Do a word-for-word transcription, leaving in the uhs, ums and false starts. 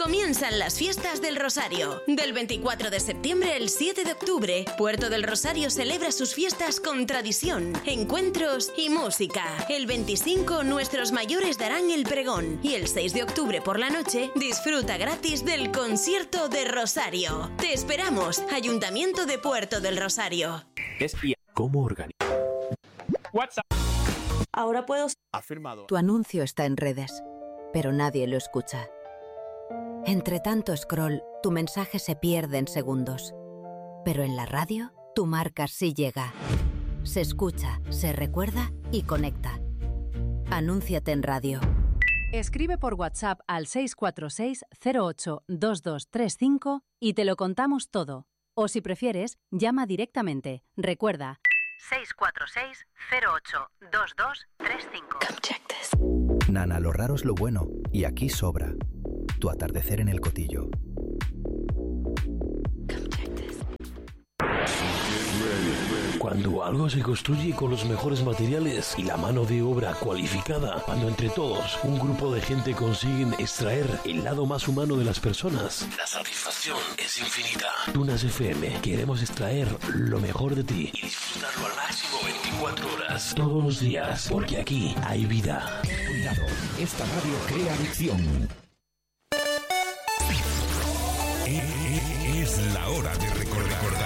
Comienzan las fiestas del Rosario. Del veinticuatro de septiembre al siete de octubre, Puerto del Rosario celebra sus fiestas con tradición, encuentros y música. El veinticinco, nuestros mayores darán el pregón. Y el seis de octubre por la noche, disfruta gratis del concierto de Rosario. Te esperamos, Ayuntamiento de Puerto del Rosario. Es y cómo organizar. WhatsApp. Ahora puedo... Afirmado. Tu anuncio está en redes, pero nadie lo escucha. Entre tanto scroll, tu mensaje se pierde en segundos. Pero en la radio, tu marca sí llega. Se escucha, se recuerda y conecta. Anúnciate en radio. Escribe por WhatsApp al seis cuatro seis, cero ocho, dos dos tres cinco y te lo contamos todo. O si prefieres, llama directamente. Recuerda, seis cuatro seis, cero ocho, dos dos tres cinco. Nana, lo raro es lo bueno, y aquí sobra. Tu atardecer en el Cotillo. Cuando algo se construye con los mejores materiales y la mano de obra cualificada, cuando entre todos un grupo de gente consiguen extraer el lado más humano de las personas, la satisfacción es infinita. Tunas F M, queremos extraer lo mejor de ti y disfrutarlo al máximo veinticuatro horas, todos los días, porque aquí hay vida. Cuidado, esta radio crea adicción. Es la hora de recordar.